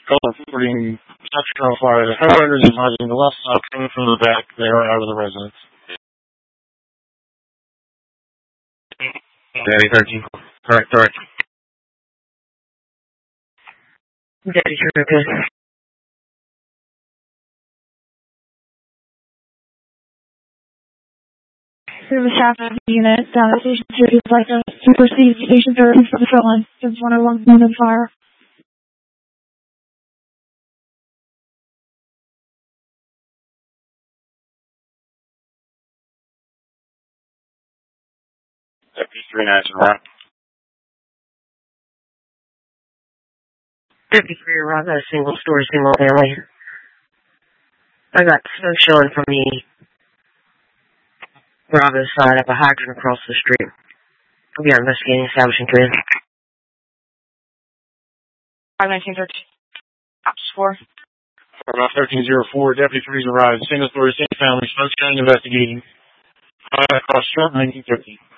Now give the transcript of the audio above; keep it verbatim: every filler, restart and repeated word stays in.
color reporting section on fire. The homeowners advising the left side coming from the back. They are out of the residence. Daddy thirteen. Correct, correct. Daddy, you're good. Service half of the unit, down at Station two, would like to proceed to Station three for the front line. Since one oh one on fire. F P three nine, right? fifty-three, I got a single story, single family. I got smoke showing from the Bravo side of a hydrant across the street. We are investigating establishing command. five nineteen thirteen. Ops four. About thirteen oh four, Deputy three's arrived. Single story, single family, smoke showing, investigating. Uh, across short nineteen thirteen.